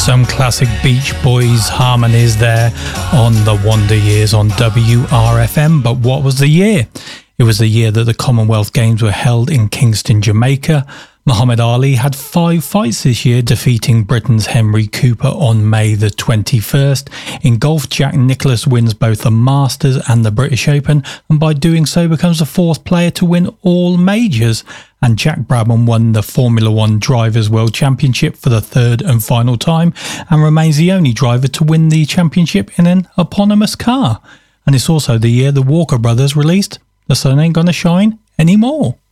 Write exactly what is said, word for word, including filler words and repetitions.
Some classic Beach Boys harmonies there on the Wonder Years on W R F M. But what was the year? It was the year that the Commonwealth Games were held in Kingston, Jamaica. Muhammad Ali had five fights this year, defeating Britain's Henry Cooper on May the twenty-first. In golf, Jack Nicklaus wins both the Masters and the British Open, and by doing so becomes the fourth player to win all majors. And Jack Brabham won the Formula One Drivers' World Championship for the third and final time, and remains the only driver to win the championship in an eponymous car. And it's also the year the Walker Brothers released The Sun Ain't Gonna Shine Anymore.